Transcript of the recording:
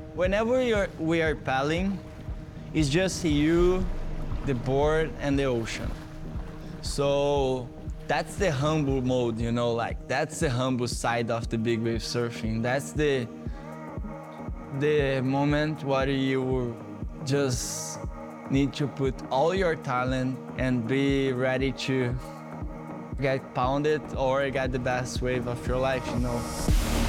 Whenever we are paddling, it's just you, the board, and the ocean. So that's the humble mode, you know, like that's the humble side of the big wave surfing. That's the moment where you just need to put all your talent and be ready to get pounded or get the best wave of your life, you know.